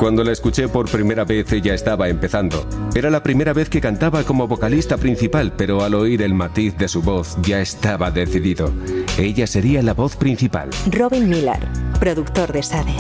Cuando la escuché por primera vez, ella estaba empezando. Era la primera vez que cantaba como vocalista principal, pero al oír el matiz de su voz ya estaba decidido. Ella sería la voz principal. Robin Millar, productor de Sade.